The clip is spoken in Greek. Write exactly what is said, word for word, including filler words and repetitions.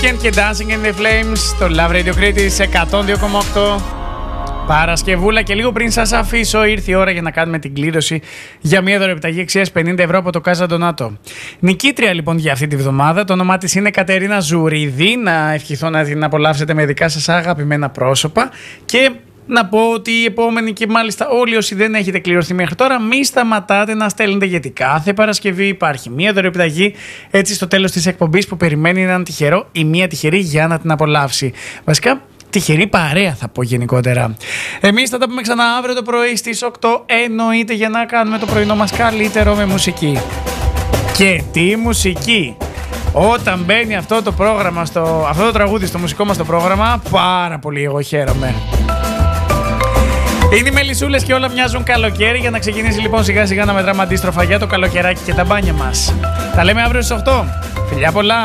Weekend και Dancing in the Flames στο Love Radio Crete εκατόν δύο κόμμα οκτώ. Παρασκευούλα, και λίγο πριν σας αφήσω ήρθε η ώρα για να κάνουμε την κλήρωση για μια δωρεοπιταγή αξίας πενήντα ευρώ από το Casa Donato. Νικήτρια λοιπόν για αυτή τη βδομάδα, το όνομά της είναι Κατερίνα Ζουρίδη. Να ευχηθώ να την απολαύσετε με δικά σας αγαπημένα πρόσωπα και να πω ότι οι επόμενοι, και μάλιστα όλοι όσοι δεν έχετε κληρωθεί μέχρι τώρα, μη σταματάτε να στέλνετε, γιατί κάθε Παρασκευή υπάρχει μία δωρεοπιταγή έτσι στο τέλος της εκπομπής που περιμένει έναν τυχερό ή μία τυχερή για να την απολαύσει. Βασικά, τυχερή παρέα θα πω γενικότερα. Εμείς θα τα πούμε ξανά αύριο το πρωί στις οκτώ, εννοείται, για να κάνουμε το πρωινό μας καλύτερο με μουσική. Και τι μουσική! Όταν μπαίνει αυτό το πρόγραμμα, στο, αυτό το τραγούδι στο μουσικό μας το πρόγραμμα, πάρα πολύ εγώ χαίρομαι. Είναι οι μελισσούλες και όλα μοιάζουν καλοκαίρι, για να ξεκινήσει λοιπόν σιγά σιγά να μετράμε αντίστροφα για το καλοκαιράκι και τα μπάνια μας. Τα λέμε αύριο στις οκτώ. Φιλιά πολλά!